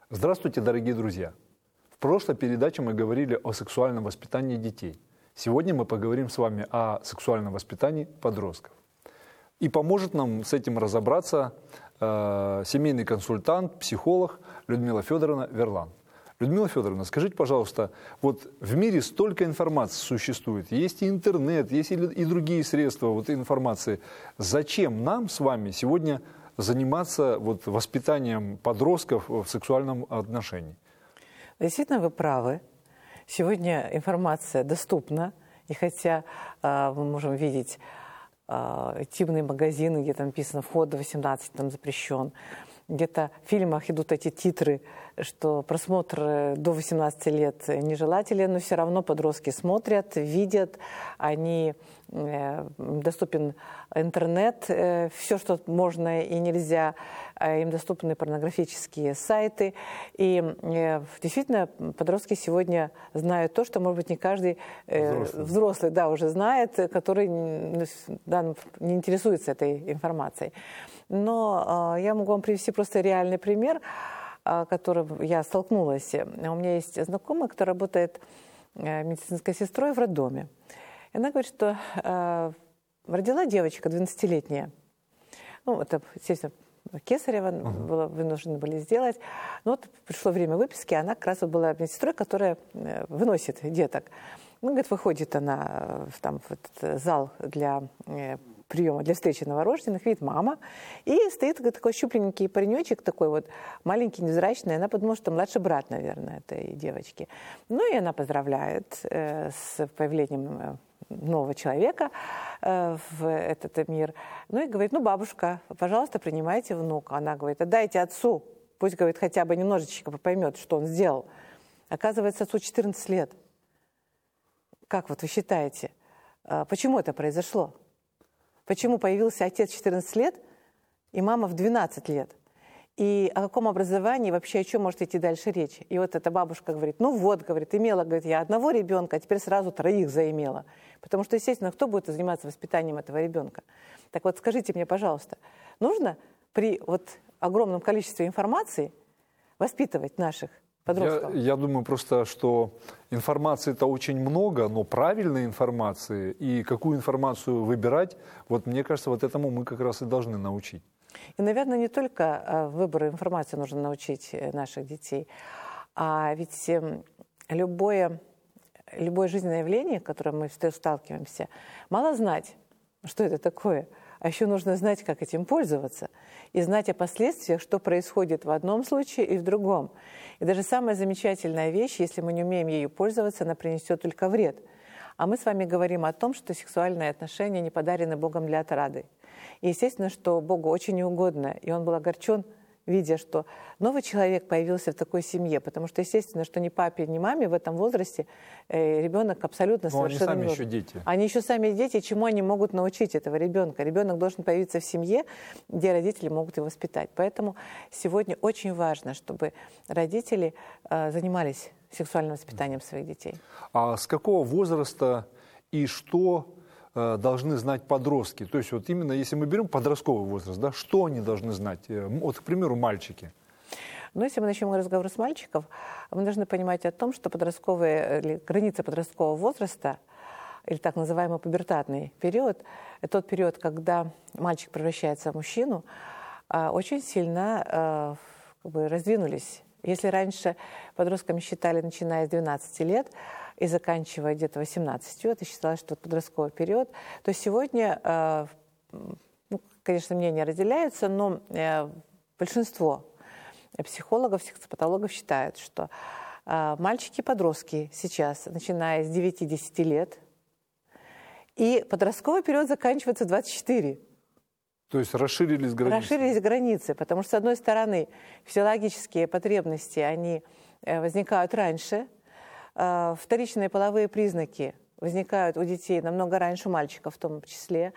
Здравствуйте, дорогие друзья! В прошлой передаче мы говорили о сексуальном воспитании детей. Сегодня мы поговорим с вами о сексуальном воспитании подростков. И поможет нам с этим разобраться семейный консультант, психолог Людмила Федоровна Верлан. Людмила Федоровна, скажите, пожалуйста, вот в мире столько информации существует, есть и интернет, есть и другие средства информации. Зачем нам с вами сегодня заниматься воспитанием подростков в сексуальном отношении? Действительно, вы правы. Сегодня информация доступна, и хотя мы можем видеть интимные магазины, где там написано «вход до 18 там запрещен», где-то в фильмах идут эти титры, что просмотр до 18 лет нежелателен, но все равно подростки смотрят, видят, доступен интернет, все, что можно и нельзя, им доступны порнографические сайты. И действительно, подростки сегодня знают то, что, может быть, не каждый взрослый уже знает, который не интересуется этой информацией. Но я могу вам привести просто реальный пример, с которым я столкнулась. У меня есть знакомая, которая работает медицинской сестрой в роддоме. И она говорит, что родила девочка 12-летняя. Ну, это, естественно, кесарево вынуждены были сделать. Но вот пришло время выписки, она как раз была медсестрой, которая выносит деток. Ну, говорит, выходит она в этот зал для приема, для встречи новорожденных, видит мама, и стоит такой щупленький паренечек, такой вот маленький, невзрачный, она подумала, что младший брат, наверное, этой девочки. Ну, и она поздравляет с появлением нового человека в этот мир. Ну, и говорит, бабушка, пожалуйста, принимайте внука. Она говорит, отдайте отцу, пусть, говорит, хотя бы немножечко поймет, что он сделал. Оказывается, отцу 14 лет. Как вы считаете, почему это произошло? Почему появился отец 14 лет и мама в 12 лет? И о каком образовании, вообще о чем может идти дальше речь? И вот эта бабушка говорит, имела, говорит, я одного ребенка, а теперь сразу 3 заимела. Потому что, естественно, кто будет заниматься воспитанием этого ребенка? Так вот, скажите мне, пожалуйста, нужно при огромном количестве информации воспитывать наших подростков? Я думаю просто, что информации-то очень много, но правильной информации и какую информацию выбирать, мне кажется, этому мы как раз и должны научить. И, наверное, не только выбору информации нужно научить наших детей, а ведь любое жизненное явление, с которым мы сталкиваемся, мало знать, что это такое, а еще нужно знать, как этим пользоваться, и знать о последствиях, что происходит в одном случае и в другом. И даже самая замечательная вещь, если мы не умеем ею пользоваться, она принесет только вред. А мы с вами говорим о том, что сексуальные отношения не подарены Богом для отрады. И естественно, что Богу очень неугодно, и Он был огорчен, видя, что новый человек появился в такой семье, потому что, естественно, что ни папе, ни маме в этом возрасте ребенок абсолютно совершенно они не сами еще дети. Они еще сами дети, чему они могут научить этого ребенка? Ребенок должен появиться в семье, где родители могут его воспитать. Поэтому сегодня очень важно, чтобы родители занимались сексуальным воспитанием своих детей. А с какого возраста и что должны знать подростки? То есть именно если мы берем подростковый возраст, что они должны знать? К примеру, мальчики. Если мы начнем разговор с мальчиков, мы должны понимать о том, что граница подросткового возраста, или так называемый пубертатный период, это тот период, когда мальчик превращается в мужчину, очень сильно раздвинулись. Если раньше подростками считали, начиная с 12 лет и заканчивая где-то 18, это считалось, что это подростковый период, то сегодня, конечно, мнения разделяются, но большинство психологов, психопатологов считают, что мальчики и подростки сейчас, начиная с 9-10 лет, и подростковый период заканчивается в 24. То есть расширились границы? Расширились границы, потому что, с одной стороны, физиологические потребности, они возникают раньше, вторичные половые признаки возникают у детей намного раньше, у мальчиков в том числе.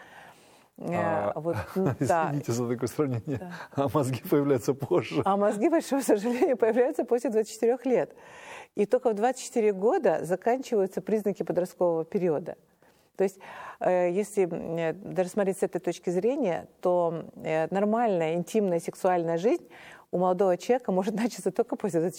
Извините за такое сравнение. Да. А мозги появляются позже. А мозги, к большому сожалению, появляются после 24 лет. И только в 24 года заканчиваются признаки подросткового периода. То есть, если даже смотреть с этой точки зрения, то нормальная интимная сексуальная жизнь у молодого человека может начаться только после